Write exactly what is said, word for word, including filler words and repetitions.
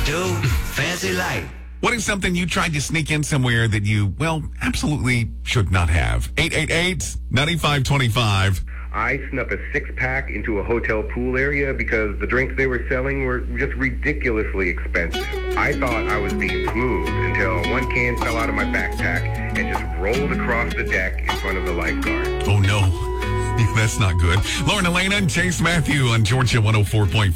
Dude, fancy life. What is something you tried to sneak in somewhere that you, well, absolutely should not have? eight eight eight, nine five two five. I snuck a six-pack into a hotel pool area because the drinks they were selling were just ridiculously expensive. I thought I was being smooth until one can fell out of my backpack and just rolled across the deck in front of the lifeguard. Oh, no. That's not good. Lauren Elena and Chase Matthew on Georgia one oh four point five.